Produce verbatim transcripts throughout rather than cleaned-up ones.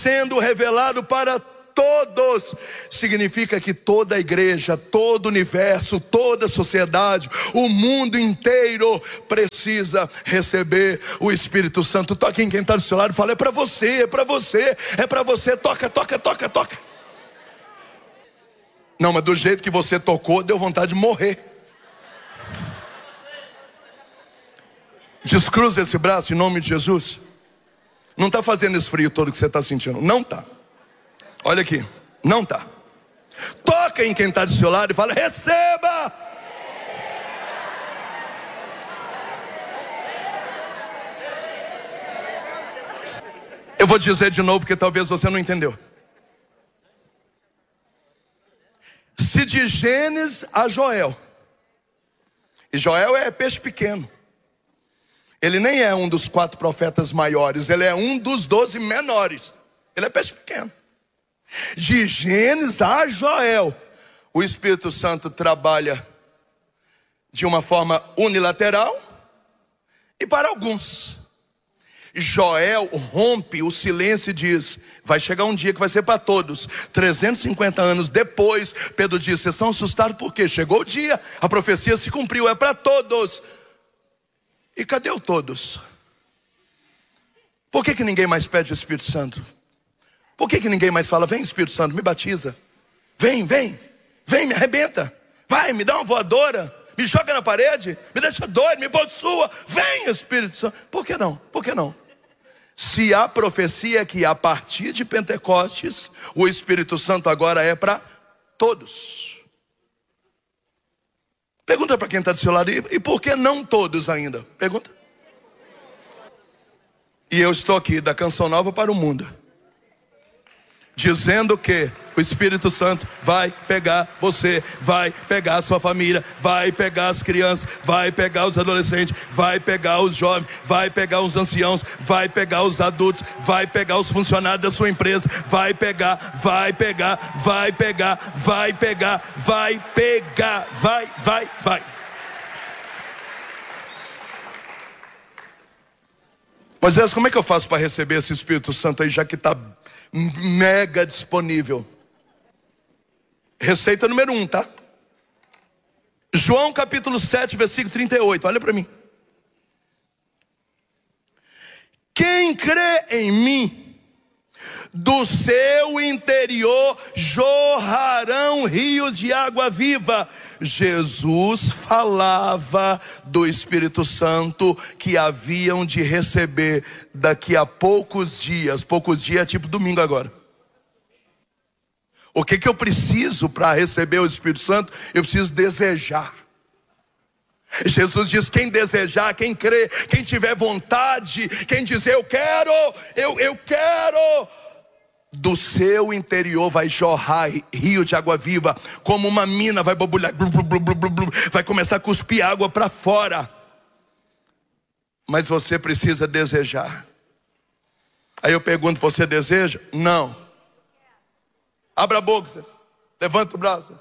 sendo revelado para todos. Significa que toda a igreja, todo o universo, toda a sociedade, o mundo inteiro precisa receber o Espírito Santo. Toque em quem está do seu lado e fala: é para você, é para você, é para você. Toca, toca, toca, toca. Não, mas do jeito que você tocou, deu vontade de morrer. Descruza esse braço em nome de Jesus. Não está fazendo esse frio todo que você está sentindo. Não está. Olha aqui. Não está. Toca em quem está do seu lado e fala: receba. Eu vou dizer de novo porque talvez você não entendeu. Se de Gênesis a Joel, e Joel é peixe pequeno, ele nem é um dos quatro profetas maiores, ele é um dos doze menores. Ele é peixe pequeno. De Gênesis a Joel, o Espírito Santo trabalha de uma forma unilateral e para alguns. Joel rompe o silêncio e diz: vai chegar um dia que vai ser para todos. trezentos e cinquenta anos depois, Pedro diz: vocês estão assustados porque chegou o dia, a profecia se cumpriu, é para todos. E cadê o todos? Por que que ninguém mais pede o Espírito Santo? Por que que ninguém mais fala: vem Espírito Santo, me batiza, vem, vem, vem, me arrebenta, vai, me dá uma voadora, me joga na parede, me deixa doido, me possua, vem Espírito Santo? Por que não? Por que não? Se a profecia é que a partir de Pentecostes o Espírito Santo agora é para todos. Pergunta para quem está do seu lado: e por que não todos ainda? Pergunta. E eu estou aqui da Canção Nova para o mundo, dizendo que o Espírito Santo vai pegar você, vai pegar a sua família, vai pegar as crianças, vai pegar os adolescentes, vai pegar os jovens, vai pegar os anciãos, vai pegar os adultos, vai pegar os funcionários da sua empresa, vai pegar, vai pegar, vai pegar, vai pegar, vai pegar, vai, vai, vai. Moisés, como é que eu faço para receber esse Espírito Santo aí, já que está mega disponível? Receita número um, tá? João capítulo sete, versículo trinta e oito, olha para mim. Quem crê em mim, do seu interior jorrarão rios de água viva. Jesus falava do Espírito Santo que haviam de receber daqui a poucos dias. Poucos dias é tipo domingo agora. O que que eu preciso para receber o Espírito Santo? Eu preciso desejar. Jesus diz: quem desejar, quem crer, quem tiver vontade, quem dizer eu quero, eu, eu quero, do seu interior vai jorrar rio de água viva, como uma mina vai borbulhar, blu, blu, blu, blu, blu, vai começar a cuspir água para fora. Mas você precisa desejar. Aí eu pergunto: você deseja? Não. Abra a boca, levanta o braço,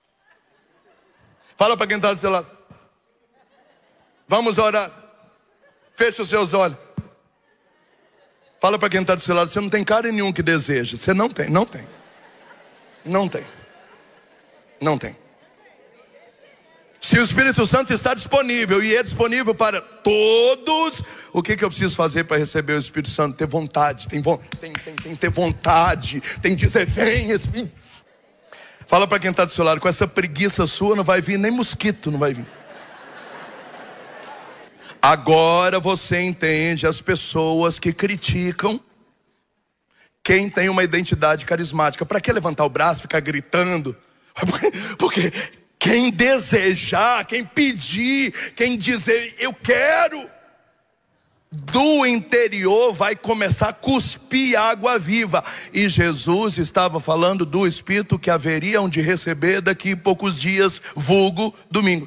fala para quem está do seu lado: vamos orar. Fecha os seus olhos. Fala para quem está do seu lado: você não tem cara nenhum que deseja. Você não tem, não tem. Não tem. Não tem. Se o Espírito Santo está disponível e é disponível para todos, o que que eu preciso fazer para receber o Espírito Santo? Ter vontade, tem, tem, tem, tem ter vontade, tem que dizer vem Espírito. Fala para quem está do seu lado: com essa preguiça sua não vai vir nem mosquito, não vai vir. Agora você entende as pessoas que criticam quem tem uma identidade carismática. Para que levantar o braço, ficar gritando? Porque quem desejar, quem pedir, quem dizer eu quero, do interior vai começar a cuspir água viva. E Jesus estava falando do Espírito que haveriam de receber daqui a poucos dias, vulgo domingo.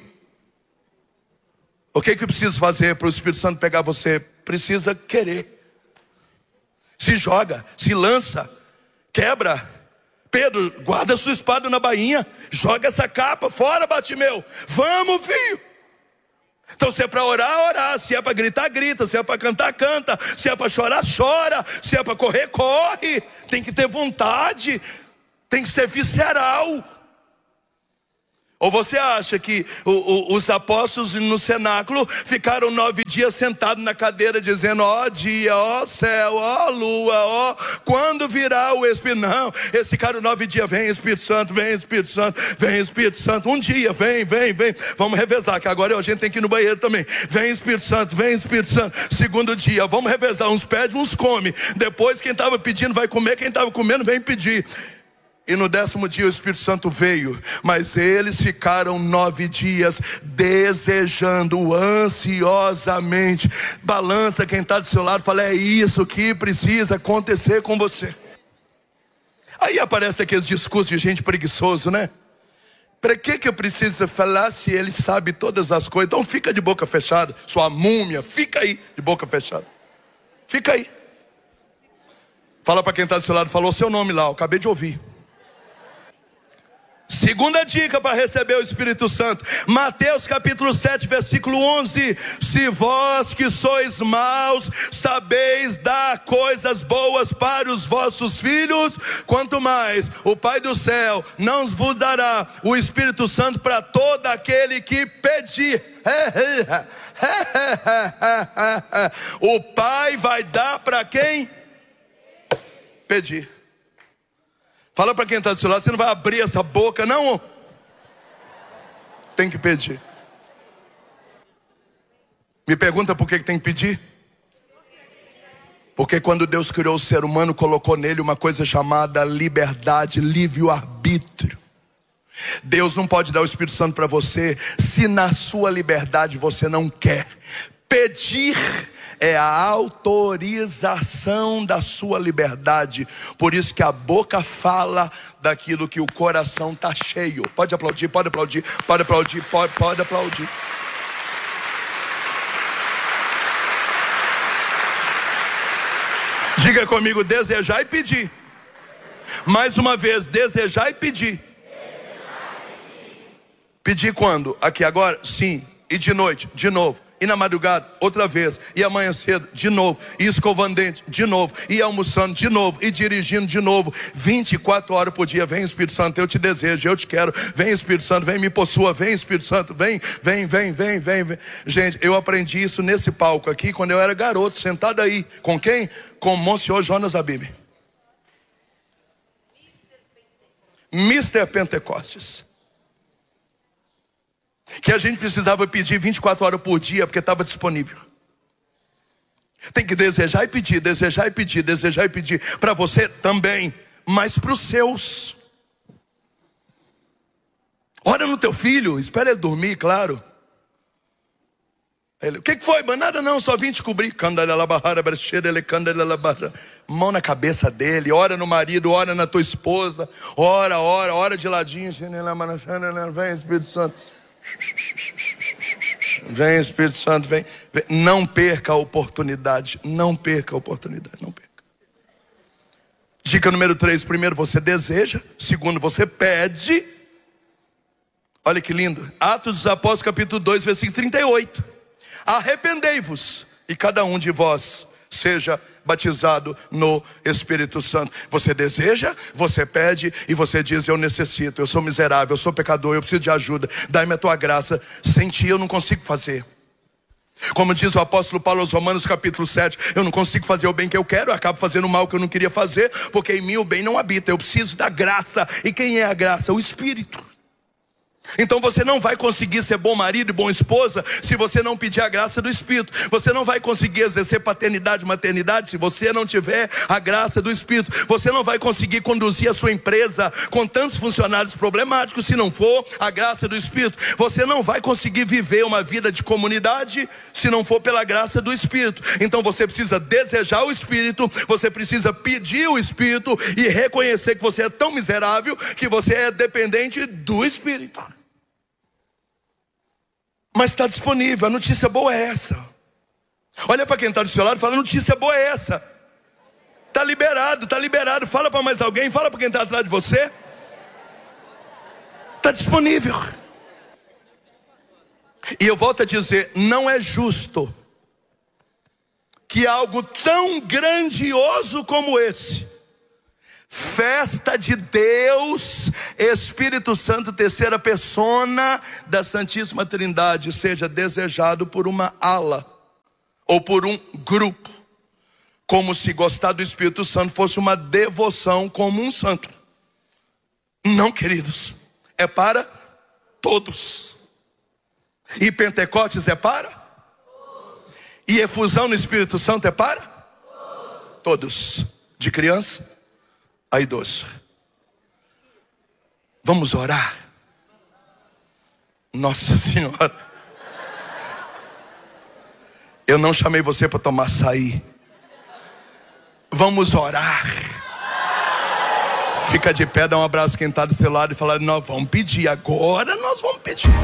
O que que eu preciso fazer para o Espírito Santo pegar você? Precisa querer. Se joga, se lança, quebra. Pedro, guarda sua espada na bainha, joga essa capa fora, Bartimeu. Vamos, filho. Então se é para orar, orar. Se é para gritar, grita. Se é para cantar, canta. Se é para chorar, chora. Se é para correr, corre. Tem que ter vontade. Tem que ser visceral. Ou você acha que o, o, os apóstolos no cenáculo ficaram nove dias sentados na cadeira dizendo: ó dia, ó céu, ó lua, ó quando virá o Espírito? Não, eles ficaram nove dias: vem Espírito Santo, vem Espírito Santo, vem Espírito Santo. Um dia, vem, vem, vem. Vamos revezar, que agora a gente tem que ir no banheiro também. Vem Espírito Santo, vem Espírito Santo. Segundo dia, vamos revezar, uns pede, uns come. Depois quem estava pedindo vai comer, quem estava comendo vem pedir. E no décimo dia o Espírito Santo veio, mas eles ficaram nove dias desejando ansiosamente. Balança quem está do seu lado, fala: é isso que precisa acontecer com você. Aí aparece aqueles discursos de gente preguiçoso, né? Para que que eu preciso falar se ele sabe todas as coisas? Então fica de boca fechada, sua múmia, fica aí de boca fechada. Fica aí. Fala para quem está do seu lado, falou seu nome lá, eu acabei de ouvir. Segunda dica para receber o Espírito Santo, Mateus capítulo sete, versículo onze. Se vós que sois maus sabeis dar coisas boas para os vossos filhos, quanto mais o Pai do céu não vos dará o Espírito Santo para todo aquele que pedir. O Pai vai dar para quem pedir. Fala para quem está do seu lado: você não vai abrir essa boca, não. Tem que pedir. Me pergunta por que tem que pedir? Porque quando Deus criou o ser humano, colocou nele uma coisa chamada liberdade, livre-arbítrio. Deus não pode dar o Espírito Santo para você se na sua liberdade você não quer. Pedir é a autorização da sua liberdade. Por isso que a boca fala daquilo que o coração está cheio. Pode aplaudir, pode aplaudir, pode aplaudir, pode, pode aplaudir. Diga comigo: desejar e pedir. Mais uma vez, desejar e pedir. Pedir quando? Aqui agora? Sim. E de noite? De novo. E na madrugada, outra vez. E amanhã cedo, de novo. E escovando dente, de novo. E almoçando, de novo. E dirigindo, de novo. vinte e quatro horas por dia. Vem Espírito Santo, eu te desejo, eu te quero. Vem Espírito Santo, vem me possua. Vem Espírito Santo, vem, vem, vem, vem, vem, vem. Gente, eu aprendi isso nesse palco aqui quando eu era garoto, sentado aí. Com quem? Com Monsenhor Jonas Abib, mister Pentecostes. Que a gente precisava pedir vinte e quatro horas por dia, porque estava disponível. Tem que desejar e pedir, desejar e pedir, desejar e pedir. Para você também, mas para os seus. Ora no teu filho, espera ele dormir, claro. Ele, o que, que foi? Mas nada não, só vim te cobrir. Mão na cabeça dele, ora no marido, ora na tua esposa. Ora, ora, ora de ladinho. Vem Espírito Santo. Vem Espírito Santo, vem, vem. Não perca a oportunidade. Não perca a oportunidade, não perca. Dica número três: primeiro você deseja, segundo você pede. Olha que lindo, Atos dos Apóstolos capítulo dois, versículo trinta e oito. Arrependei-vos e cada um de vós seja batizado no Espírito Santo. Você deseja, você pede e você diz: eu necessito, eu sou miserável, eu sou pecador, eu preciso de ajuda, dai-me a tua graça. Sem ti eu não consigo fazer. Como diz o apóstolo Paulo aos Romanos capítulo sete, eu não consigo fazer o bem que eu quero, eu acabo fazendo o mal que eu não queria fazer, porque em mim o bem não habita. Eu preciso da graça. E quem é a graça? O Espírito. Então você não vai conseguir ser bom marido e bom esposa se você não pedir a graça do Espírito. Você não vai conseguir exercer paternidade e maternidade se você não tiver a graça do Espírito. Você não vai conseguir conduzir a sua empresa com tantos funcionários problemáticos se não for a graça do Espírito. Você não vai conseguir viver uma vida de comunidade se não for pela graça do Espírito. Então você precisa desejar o Espírito, você precisa pedir o Espírito e reconhecer que você é tão miserável que você é dependente do Espírito. Mas está disponível, a notícia boa é essa. Olha para quem está do seu lado e fala: a notícia boa é essa. Está liberado, está liberado. Fala para mais alguém, fala para quem está atrás de você. Está disponível. E eu volto a dizer, não é justo que algo tão grandioso como esse, festa de Deus, Espírito Santo, terceira persona da Santíssima Trindade, seja desejado por uma ala, ou por um grupo, como se gostar do Espírito Santo fosse uma devoção como um santo. Não, queridos, é para todos. E Pentecostes é para? E efusão no Espírito Santo é para? Todos, de criança a idoso. Vamos orar. Nossa Senhora, eu não chamei você para tomar açaí. Vamos orar. Fica de pé, dá um abraço quem está do seu lado e fala, nós vamos pedir, agora nós vamos pedir.